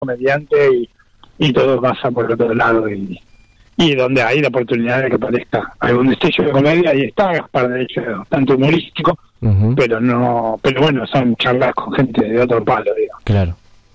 comediante y todo pasa por el otro lado y donde hay la oportunidad de que aparezca algún destello de comedia, y está Gaspar, de hecho, tanto humorístico, pero bueno, son charlas con gente de otro palo, digo. Claro.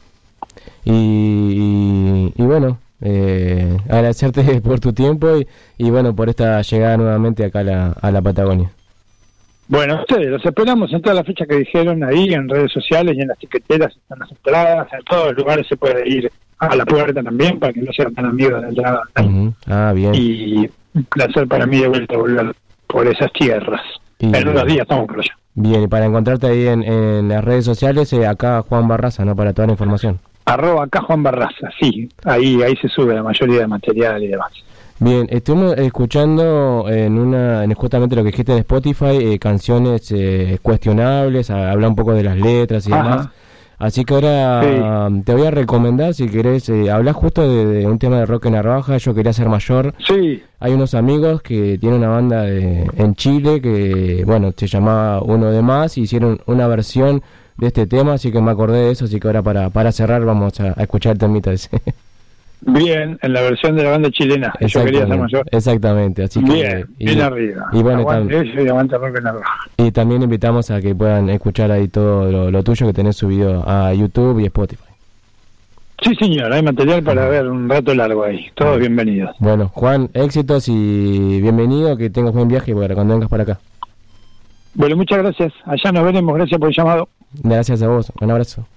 Y bueno, agradecerte por tu tiempo y bueno, por esta llegada nuevamente acá a la Patagonia. Bueno, ustedes, los esperamos en todas las fechas que dijeron ahí, en redes sociales y en las tiqueteras están las entradas, en todos los lugares se puede ir a la puerta también, para que no sean tan amigos de la entrada. Ah, bien. Y un placer para mí de vuelta a volver por esas tierras. En unos días estamos por allá. Bien, y para encontrarte ahí en las redes sociales, acá Juan Barraza, ¿no? Para toda la información. @acá Juan Barraza, sí, ahí se sube la mayoría de material y demás. Bien, estuvimos escuchando justamente lo que dijiste en Spotify, canciones cuestionables, habla un poco de las letras y demás. Así que ahora te voy a recomendar, si querés, hablás justo de un tema de rock en Narvaja, Yo quería ser mayor. Sí. Hay unos amigos que tienen una banda en Chile que, bueno, se llamaba Uno de Más, y hicieron una versión de este tema, así que me acordé de eso, así que ahora para cerrar vamos a escuchar el temita ese. Bien, en la versión de la banda chilena, Yo quería ser mayor. Exactamente, así que... Bien arriba. Y bueno, aguante rock en Narvaja. Y también invitamos a que puedan escuchar ahí todo lo tuyo que tenés subido a YouTube y Spotify. Sí, señor, hay material para ver un rato largo ahí. Todos bienvenidos. Bueno, Juan, éxitos y bienvenido, que tengas buen viaje cuando vengas para acá. Bueno, muchas gracias. Allá nos veremos, gracias por el llamado. Gracias a vos, un abrazo.